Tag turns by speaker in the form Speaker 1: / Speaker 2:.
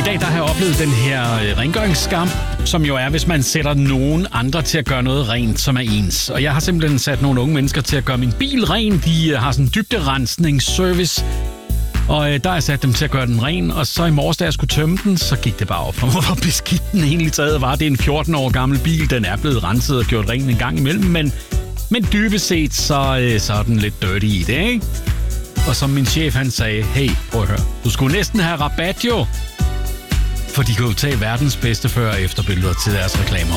Speaker 1: dag der har jeg oplevet den her rengøringsskam, som jo er, hvis man sætter nogen andre til at gøre noget rent, som er ens. Og jeg har simpelthen sat nogle unge mennesker til at gøre min bil ren. De har sådan en dybderensningsservice. Og der har jeg sat dem til at gøre den ren, og så i morges, da jeg skulle tømme den, så gik det bare op for mig, hvor beskidt den egentlig taget var. Det er en 14 år gammel bil, den er blevet renset og gjort ren en gang imellem, men dybest set, så er den lidt dirty i det, ikke? Og som min chef, han sagde, hey, prøv at høre, du skulle næsten have rabat jo, for de kan jo tage verdens bedste før- og efterbilleder til deres reklamer.